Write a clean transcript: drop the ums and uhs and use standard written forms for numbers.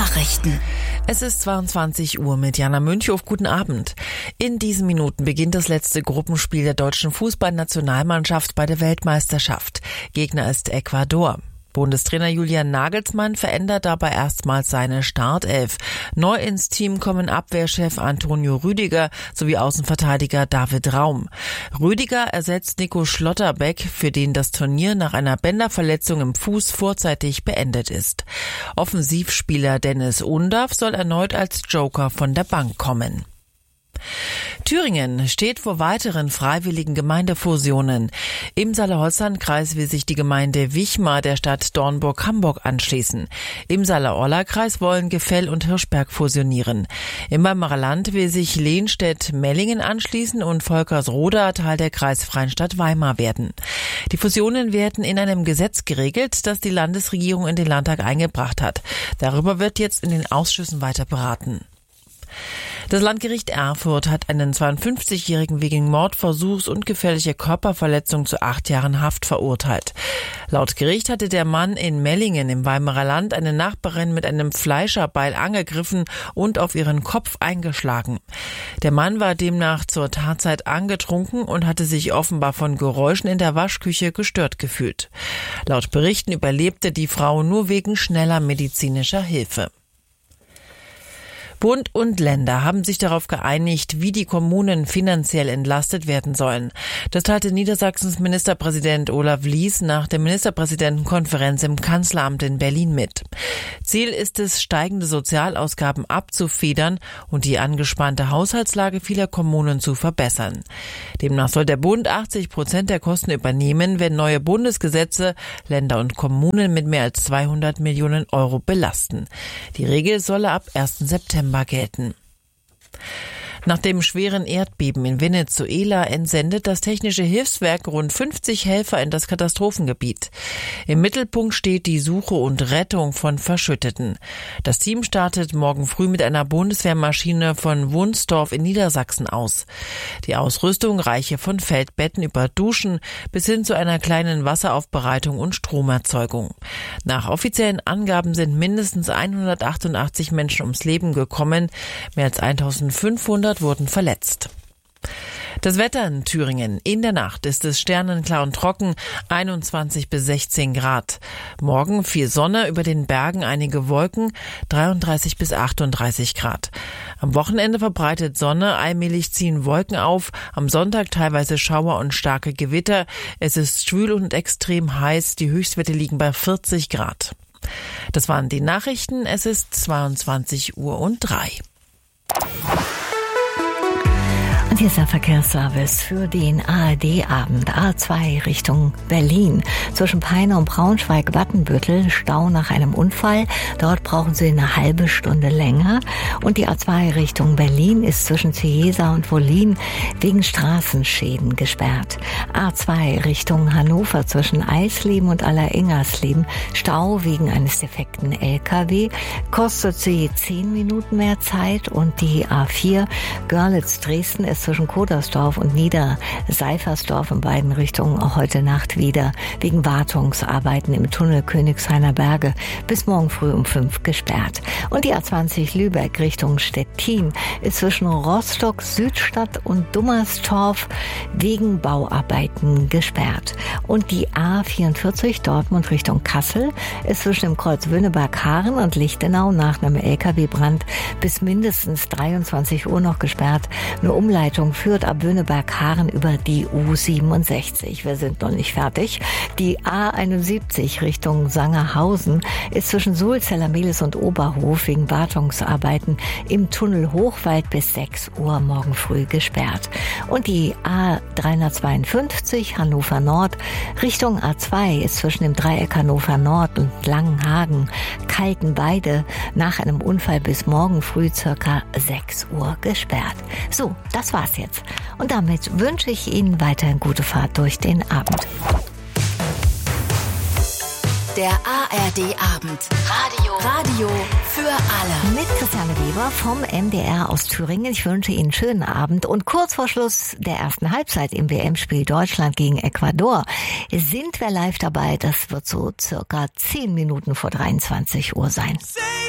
Nachrichten. Es ist 22 Uhr mit Jana Münchhoff. Guten Abend. In diesen Minuten beginnt das letzte Gruppenspiel der deutschen Fußballnationalmannschaft bei der Weltmeisterschaft. Gegner ist Ecuador. Bundestrainer Julian Nagelsmann verändert dabei erstmals seine Startelf. Neu ins Team kommen Abwehrchef Antonio Rüdiger sowie Außenverteidiger David Raum. Rüdiger ersetzt Nico Schlotterbeck, für den das Turnier nach einer Bänderverletzung im Fuß vorzeitig beendet ist. Offensivspieler Dennis Undaff soll erneut als Joker von der Bank kommen. Thüringen steht vor weiteren freiwilligen Gemeindefusionen. Im Saale-Holstein-Kreis will sich die Gemeinde Wichmar der Stadt Dornburg-Hamburg anschließen. Im Saale-Orla-Kreis wollen Gefell und Hirschberg fusionieren. Im Weimarer Land will sich Lehnstedt-Mellingen anschließen und Volkersroda Teil der kreisfreien Stadt Weimar werden. Die Fusionen werden in einem Gesetz geregelt, das die Landesregierung in den Landtag eingebracht hat. Darüber wird jetzt in den Ausschüssen weiter beraten. Das Landgericht Erfurt hat einen 52-Jährigen wegen Mordversuchs und gefährlicher Körperverletzung zu 8 Jahren Haft verurteilt. Laut Gericht hatte der Mann in Mellingen im Weimarer Land eine Nachbarin mit einem Fleischerbeil angegriffen und auf ihren Kopf eingeschlagen. Der Mann war demnach zur Tatzeit angetrunken und hatte sich offenbar von Geräuschen in der Waschküche gestört gefühlt. Laut Berichten überlebte die Frau nur wegen schneller medizinischer Hilfe. Bund und Länder haben sich darauf geeinigt, wie die Kommunen finanziell entlastet werden sollen. Das teilte Niedersachsens Ministerpräsident Olaf Lies nach der Ministerpräsidentenkonferenz im Kanzleramt in Berlin mit. Ziel ist es, steigende Sozialausgaben abzufedern und die angespannte Haushaltslage vieler Kommunen zu verbessern. Demnach soll der Bund 80% der Kosten übernehmen, wenn neue Bundesgesetze Länder und Kommunen mit mehr als 200 Millionen Euro belasten. Die Regel solle ab 1. September gelten. Nach dem schweren Erdbeben in Venezuela entsendet das Technische Hilfswerk rund 50 Helfer in das Katastrophengebiet. Im Mittelpunkt steht die Suche und Rettung von Verschütteten. Das Team startet morgen früh mit einer Bundeswehrmaschine von Wunsdorf in Niedersachsen aus. Die Ausrüstung reiche von Feldbetten über Duschen bis hin zu einer kleinen Wasseraufbereitung und Stromerzeugung. Nach offiziellen Angaben sind mindestens 188 Menschen ums Leben gekommen, mehr als 1500 wurden verletzt. Das Wetter in Thüringen. In der Nacht ist es sternenklar und trocken, 21 bis 16 Grad. Morgen viel Sonne, über den Bergen einige Wolken, 33 bis 38 Grad. Am Wochenende verbreitet Sonne, allmählich ziehen Wolken auf, am Sonntag teilweise Schauer und starke Gewitter. Es ist schwül und extrem heiß, die Höchstwerte liegen bei 40 Grad. Das waren die Nachrichten, es ist 22:03 Uhr. Und hier ist der Verkehrsservice für den ARD-Abend. A2 Richtung Berlin. Zwischen Peine und Braunschweig-Wattenbüttel Stau nach einem Unfall. Dort brauchen Sie eine halbe Stunde länger. Und die A2 Richtung Berlin ist zwischen Cieza und Wollin wegen Straßenschäden gesperrt. A2 Richtung Hannover zwischen Eisleben und Allerengersleben. Stau wegen eines defekten LKW. Kostet Sie 10 Minuten mehr Zeit. Und die A4 Görlitz-Dresden ist zwischen Kodersdorf und Niederseifersdorf in beiden Richtungen auch heute Nacht wieder wegen Wartungsarbeiten im Tunnel Königshainer Berge bis morgen früh um 5 gesperrt. Und die A20 Lübeck Richtung Stettin ist zwischen Rostock Südstadt und Dummerstorf wegen Bauarbeiten gesperrt. Und die A44 Dortmund Richtung Kassel ist zwischen dem Kreuz Wöhneberg-Haaren und Lichtenau nach einem LKW-Brand bis mindestens 23 Uhr noch gesperrt. Eine Umleitung führt ab Wöhneberg-Haaren über die U67. Wir sind noch nicht fertig. Die A71 Richtung Sangerhausen ist zwischen Sulzeller-Mehlis und Oberhof wegen Wartungsarbeiten im Tunnel Hochwald bis 6 Uhr morgen früh gesperrt. Und die A352 Hannover Nord Richtung A2 ist zwischen dem Dreieck Hannover Nord und Langenhagen Kaltenweide nach einem Unfall bis morgen früh circa 6 Uhr gesperrt. So, das war's jetzt. Und damit wünsche ich Ihnen weiterhin gute Fahrt durch den Abend. Der ARD-Abend. Radio für alle. Mit Christiane Weber vom MDR aus Thüringen. Ich wünsche Ihnen einen schönen Abend. Und kurz vor Schluss der ersten Halbzeit im WM-Spiel Deutschland gegen Ecuador sind wir live dabei. Das wird so circa 10 Minuten vor 23 Uhr sein.